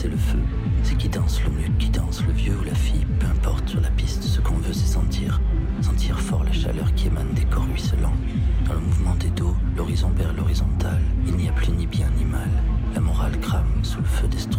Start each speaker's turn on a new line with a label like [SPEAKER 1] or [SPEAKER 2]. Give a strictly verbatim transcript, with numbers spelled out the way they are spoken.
[SPEAKER 1] c'est le feu. C'est qui danse le mieux, qui danse le vieux ou la fille. Peu importe, sur la piste, ce qu'on veut c'est sentir. Sentir fort la chaleur qui émane des corps ruisselants. Dans le mouvement des dos, l'horizon vers l'horizontale. Il n'y a plus ni bien ni mal. La morale crame sous le feu destructeur.